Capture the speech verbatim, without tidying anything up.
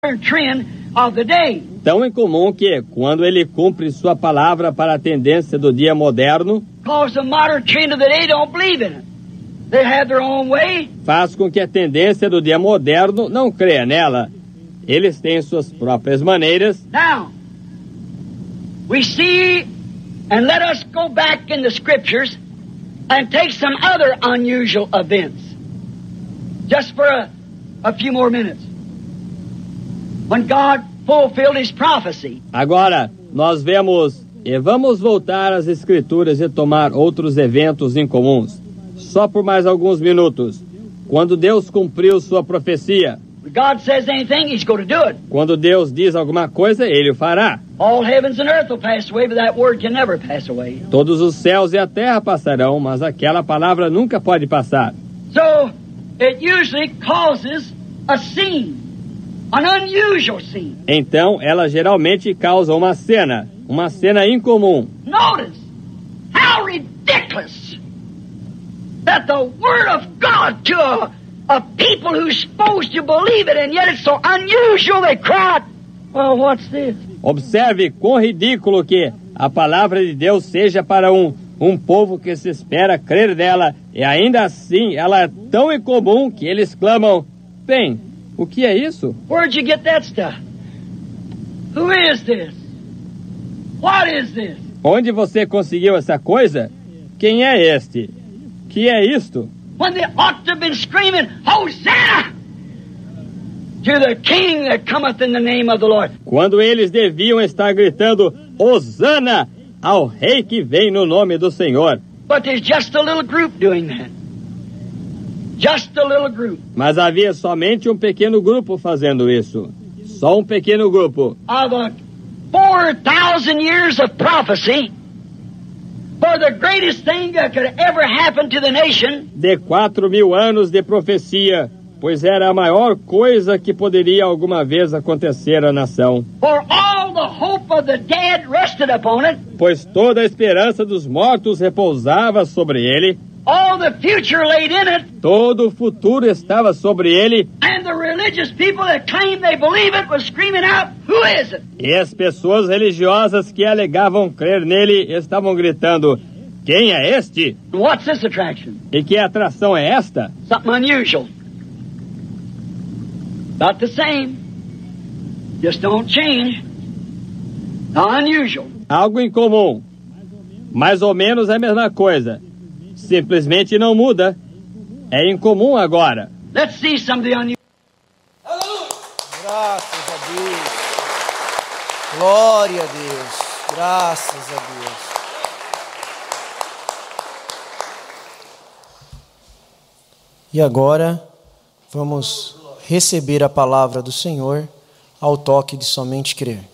trend of the day. Tão incomum que, quando ele cumpre sua palavra para a tendência do dia moderno, Because the modern trend of the day don't believe in it. They have their own way. faz com que a tendência do dia moderno não creia nela. Eles têm suas próprias maneiras. Now, we see, and let us go back in the scriptures and take some other unusual events. Just for a, a few more minutes. When God fulfilled His prophecy. Agora, nós vemos, e vamos voltar às Escrituras e tomar outros eventos incomuns. Só por mais alguns minutos. Quando Deus cumpriu sua profecia. When God says anything, He's going to do it. Quando Deus diz alguma coisa, Ele o fará. All heavens and earth will pass away, but that word can never pass away. Todos os céus e a terra passarão, mas aquela palavra nunca pode passar. So, it usually causes a scene. An unusual scene. Então, ela geralmente causa uma cena, uma cena incomum. Notice how ridiculous that the Word of God to a, a people who's supposed to believe it, and yet it's so unusual they cry, well, what's this? Observe quão ridículo que a palavra de Deus seja para um, um povo que se espera crer nela, e ainda assim ela é tão incomum que eles clamam, bem, o que é isso? Where'd you get that stuff? Who is this? What is this? Onde você conseguiu essa coisa? Quem é este? Que é isto? When they ought to have been screaming, Hosanna! To the King that cometh in the name of the Lord. Quando eles deviam estar gritando, Hosana ao Rei que vem no nome do Senhor. But there's just a little group doing that. Just a little group. Mas havia somente um pequeno grupo fazendo isso. Só um pequeno grupo. Of a four thousand years of prophecy for the greatest thing that could ever happen to the nation. De quatro mil anos de profecia, pois era a maior coisa que poderia alguma vez acontecer à nação. For all the hope of the dead rested upon it. Pois toda a esperança dos mortos repousava sobre ele. All the future laid in it. Todo o futuro estava sobre ele. And the religious people that claimed they believe it was screaming out, who is it? E as pessoas religiosas que alegavam crer nele estavam gritando, quem é este? What's this attraction? E que atração é esta? Something unusual. Not the same. Just don't change. Unusual. Algo incomum. Mais ou menos a mesma coisa. Simplesmente não muda. É incomum agora. Let's see some of the unusual. Graças a Deus. Glória a Deus. Graças a Deus. E agora vamos receber a palavra do Senhor ao toque de somente crer.